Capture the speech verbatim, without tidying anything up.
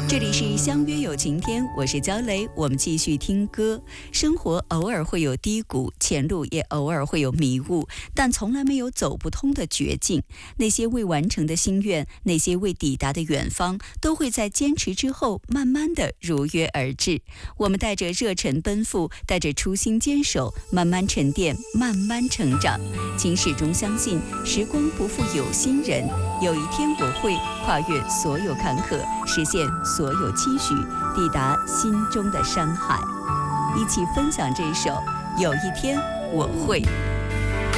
这里是相约有晴天，我是焦雷，我们继续听歌。生活偶尔会有低谷，前路也偶尔会有迷雾，但从来没有走不通的绝境。那些未完成的心愿，那些未抵达的远方，都会在坚持之后慢慢的如约而至。我们带着热忱奔赴，带着初心坚守，慢慢沉淀，慢慢成长。请始终相信，时光不负有心人，有一天我会跨越所有坎坷，实现所有期许，抵达心中的山海。一起分享这首《有一天我会》。